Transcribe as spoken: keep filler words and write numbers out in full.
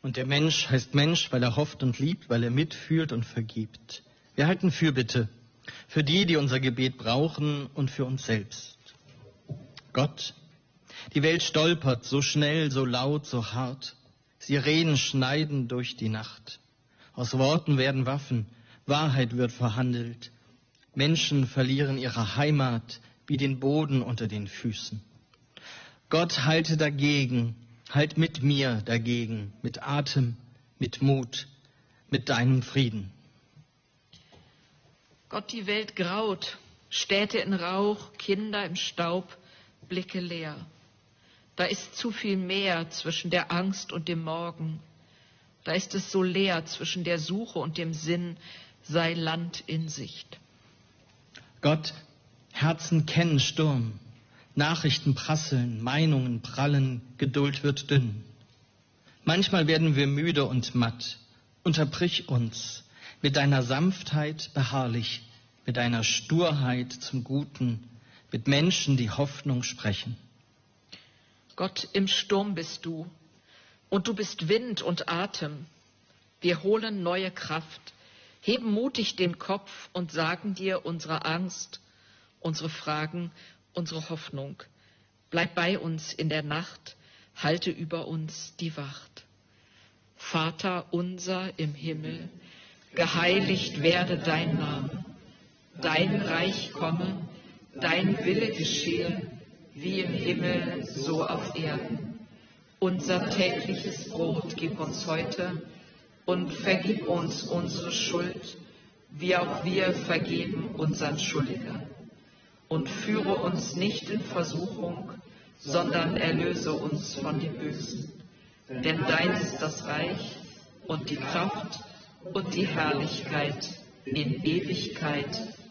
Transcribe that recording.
Und der Mensch heißt Mensch, weil er hofft und liebt, weil er mitfühlt und vergibt. Wir halten Fürbitte für die, die unser Gebet brauchen und für uns selbst. Gott, die Welt stolpert so schnell, so laut, so hart. Sirenen schneiden durch die Nacht. Aus Worten werden Waffen, Wahrheit wird verhandelt. Menschen verlieren ihre Heimat wie den Boden unter den Füßen. Gott, halte dagegen, halt mit mir dagegen, mit Atem, mit Mut, mit deinem Frieden. Gott, die Welt graut, Städte in Rauch, Kinder im Staub, Blicke leer. Da ist zu viel mehr zwischen der Angst und dem Morgen. Da ist es so leer zwischen der Suche und dem Sinn, sei Land in Sicht. Gott, Herzen kennen Sturm, Nachrichten prasseln, Meinungen prallen, Geduld wird dünn. Manchmal werden wir müde und matt. Unterbrich uns mit deiner Sanftheit beharrlich, mit deiner Sturheit zum Guten, mit Menschen, die Hoffnung sprechen. Gott, im Sturm bist du, und du bist Wind und Atem. Wir holen neue Kraft, heben mutig den Kopf und sagen dir unsere Angst, unsere Fragen, unsere Hoffnung. Bleib bei uns in der Nacht, halte über uns die Wacht. Vater unser im Himmel, geheiligt werde dein Name. Dein Reich komme, dein Wille geschehe, wie im Himmel, so auf Erden. Unser tägliches Brot gib uns heute und vergib uns unsere Schuld, wie auch wir vergeben unseren Schuldigern. Und führe uns nicht in Versuchung, sondern erlöse uns von dem Bösen. Denn dein ist das Reich und die Kraft und die Herrlichkeit in Ewigkeit.